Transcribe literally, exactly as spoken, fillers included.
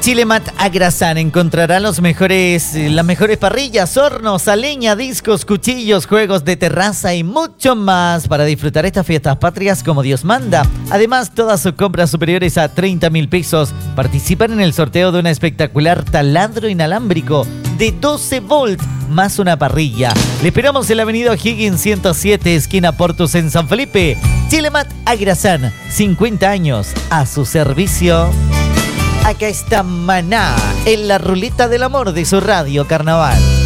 Chilemat Agrasán encontrará los mejores, las mejores parrillas, hornos, a leña, discos, cuchillos, juegos de terraza y mucho más para disfrutar estas fiestas patrias como Dios manda. Además, todas sus compras superiores a treinta mil pesos participan en el sorteo de una espectacular taladro inalámbrico de doce volts más una parrilla. Le esperamos en la avenida O'Higgins ciento siete, esquina Portus en San Felipe. Chilemat Agrasán, cincuenta años a su servicio. Acá está Maná en la ruleta del amor de su radio Carnaval.